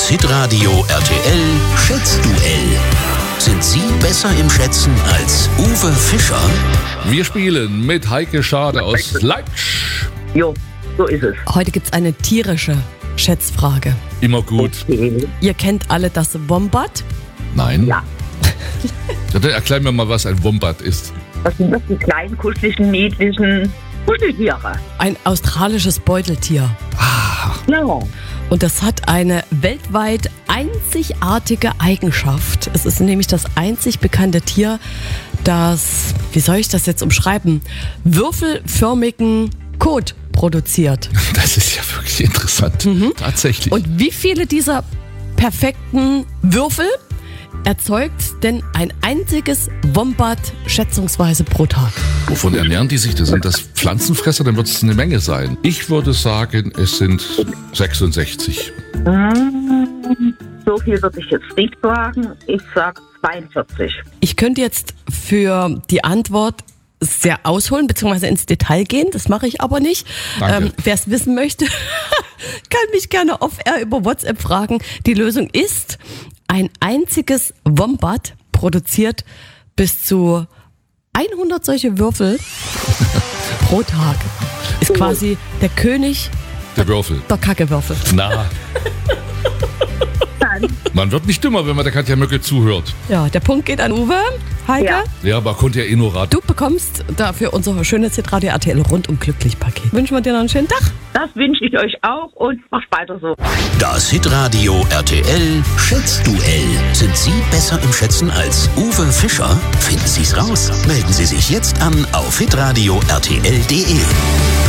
Das Hitradio RTL Schätzduell. Sind Sie besser im Schätzen als Uwe Fischer? Wir spielen mit Heike Schade aus Leipzig. Jo, so ist es. Heute gibt's eine tierische Schätzfrage. Immer gut. Ihr kennt alle das Wombat. Nein? Ja. Ja, dann erklär mir mal, was ein Wombat ist. Das sind doch die kleinen, kuscheligen, niedlichen Kuscheltiere. Ein australisches Beuteltier. Ja. Und das hat eine weltweit einzigartige Eigenschaft. Es ist nämlich das einzig bekannte Tier, das, wie soll ich das jetzt umschreiben, würfelförmigen Kot produziert. Das ist ja wirklich interessant. Tatsächlich. Und wie viele dieser perfekten Würfel erzeugt denn ein einziges Wombat schätzungsweise pro Tag? Wovon ernähren die sich? Sind das Pflanzenfresser? Dann wird es eine Menge sein. Ich würde sagen, es sind 66. So viel würde ich jetzt nicht sagen. Ich sag 42. Ich könnte jetzt für die Antwort sehr ausholen bzw. ins Detail gehen. Das mache ich aber nicht. Danke. Wer es wissen möchte, kann mich gerne off-air über WhatsApp fragen. Die Lösung ist, ein einziges Wombat produziert bis zu 100 solche Würfel pro Tag. Ist quasi der König Der Würfel. der Kackewürfel. Na. Man wird nicht dümmer, wenn man der Katja Möcke zuhört. Ja, der Punkt geht an Uwe. Heike, Ja. Ja, aber konnte ja eh nur raten. du bekommst dafür unser schönes Hitradio RTL rundum glücklich Paket. Wünschen wir dir noch einen schönen Tag. Das wünsche ich euch auch und macht weiter so. Das Hitradio RTL Schätzduell. Sind Sie besser im Schätzen als Uwe Fischer? Finden Sie es raus. Melden Sie sich jetzt an auf hitradio rtl.de.